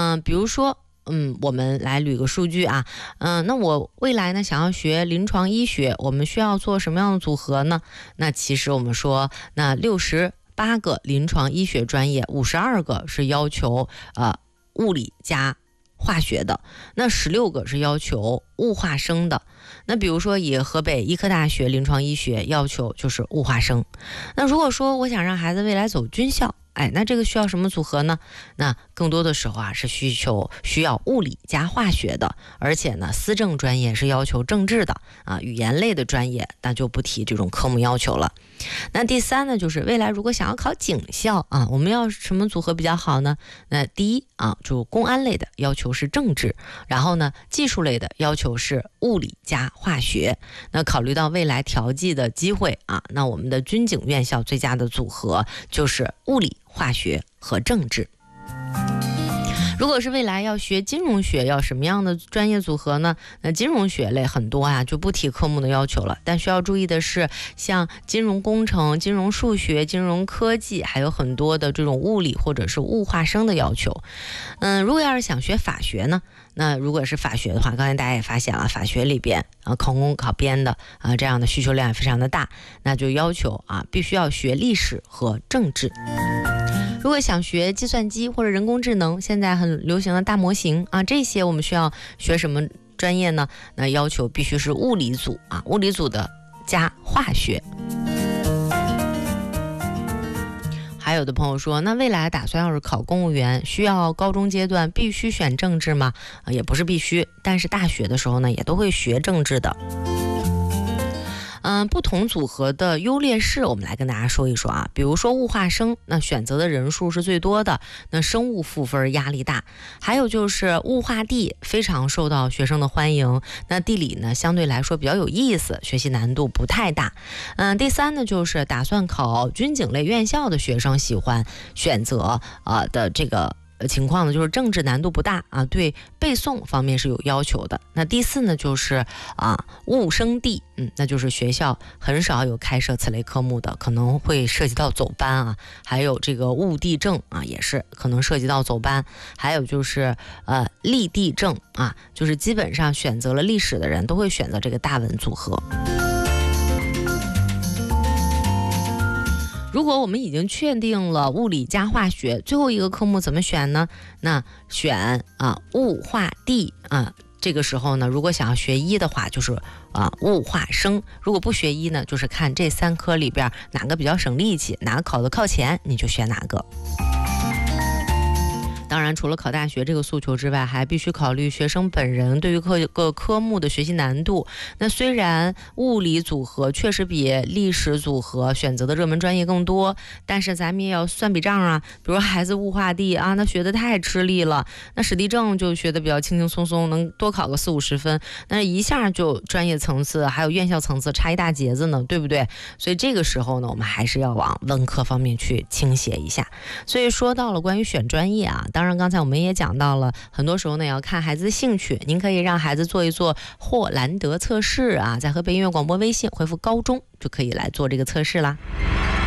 比如说我们来捋个数据啊，那我未来呢想要学临床医学，我们需要做什么样的组合呢？那其实我们说，那68个临床医学专业，52个是要求物理加化学的，那16个是要求物化生的。那比如说以河北医科大学临床医学要求就是物化生。那如果说我想让孩子未来走军校，那这个需要什么组合呢？那更多的时候是需要物理加化学的，而且呢，思政专业是要求政治的语言类的专业那就不提这种科目要求了。那第三呢，就是未来如果想要考警校我们要什么组合比较好呢？那第一就公安类的要求是政治，然后呢，技术类的要求是物理加化学。那考虑到未来调剂的机会那我们的军警院校最佳的组合就是物理、化学和政治。如果是未来要学金融学，要什么样的专业组合呢？那金融学类很多就不提科目的要求了，但需要注意的是，像金融工程、金融数学、金融科技，还有很多的这种物理或者是物化生的要求。如果要是想学法学呢，那如果是法学的话，刚才大家也发现了，法学里边考公考编的这样的需求量也非常的大，那就要求必须要学历史和政治。如果想学计算机或者人工智能，现在很流行的大模型这些我们需要学什么专业呢？那要求必须是物理组物理组的加化学。还有的朋友说，那未来打算要是考公务员，需要高中阶段必须选政治吗？也不是必须，但是大学的时候呢，也都会学政治的。不同组合的优劣势我们来跟大家说一说比如说物化生，那选择的人数是最多的，那生物赋分压力大。还有就是物化地非常受到学生的欢迎，那地理呢相对来说比较有意思，学习难度不太大。第三呢，就是打算考军警类院校的学生喜欢选择的这个情况呢，就是政治难度不大对背诵方面是有要求的。那第四呢，就是物生地，那就是学校很少有开设此类科目的，可能会涉及到走班还有这个物地政也是可能涉及到走班。还有就是历地政就是基本上选择了历史的人都会选择这个大文组合。如果我们已经确定了物理加化学，最后一个科目怎么选呢？那选物化地这个时候呢，如果想要学医的话，就是物化生；如果不学医呢，就是看这3科里边哪个比较省力气，哪个考得靠前，你就选哪个。当然除了考大学这个诉求之外，还必须考虑学生本人对于各个科目的学习难度。那虽然物理组合确实比历史组合选择的热门专业更多，但是咱们也要算笔账比如孩子物化地那学得太吃力了，那史地政就学得比较轻轻松松，能多考个40-50分，那一下就专业层次还有院校层次差一大截子呢，对不对？所以这个时候呢，我们还是要往文科方面去倾斜一下。所以说到了关于选专业当然刚才我们也讲到了，很多时候呢要看孩子的兴趣，您可以让孩子做一做霍兰德测试在河北音乐广播微信回复高中就可以来做这个测试啦。